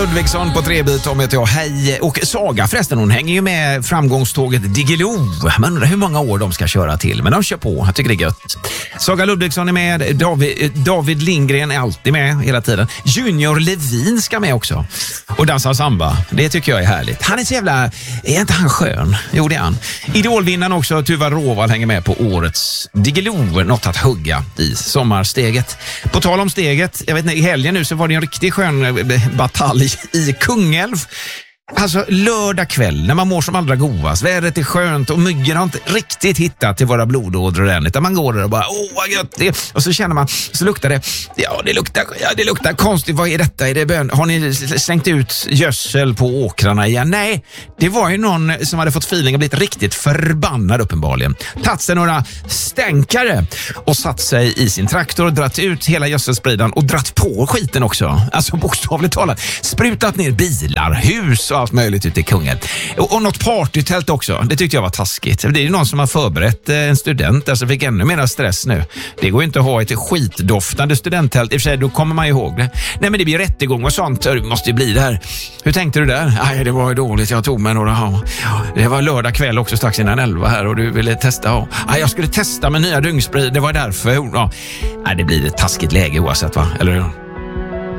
Ludvigsson på Trebit om heter jag. Hej. Och Saga förresten, hon hänger ju med framgångståget Diggiloo. Man undrar hur många år de ska köra till. Men de kör på, jag tycker det är gött. Saga Ludvigsson är med. David Lindgren är alltid med hela tiden. Junior Levin ska med också. Och dansa samba. Det tycker jag är härligt. Han är så jävla... Är inte han skön? Jo, det är han. Idolvinnaren också, Tuva Råvall, hänger med på årets Diggiloo. Något att hugga i sommarsteget. På tal om steget, jag vet inte, i helgen nu så var det en riktigt skön batalj i Kungälv. Alltså lördag kväll när man mår som allra godast. Vädret är skönt och myggen har inte riktigt hittat till våra blodådror än. Utan man går där och bara, vad gött det är. Och så känner man, så luktar det. Det luktar konstigt. Vad är detta? Är det bön? Har ni slängt ut gödsel på åkrarna igen? Nej, det var ju någon som hade fått feeling och blivit riktigt förbannad uppenbarligen. Tagit sig några stänkare och satt sig i sin traktor och dratt ut hela gödselspridan och dratt på skiten också. Alltså bokstavligt talat. Sprutat ner bilar, hus och allt möjligt ute i Kungälv. Och något partytält också. Det tyckte jag var taskigt. Det är ju någon som har förberett en student där som fick ännu mer stress nu. Det går ju inte att ha ett skitdoftande studenttält. I och för sig, då kommer man ihåg det. Nej, men det blir rättegång och sånt. Det måste ju bli det här. Hur tänkte du där? Nej, det var ju dåligt. Jag tog mig några... Det var lördag kväll också strax innan 11 här och du ville testa. Jag skulle testa med nya dyngspray. Det var därför. Nej, det blir ett taskigt läge oavsett, va? Eller hur?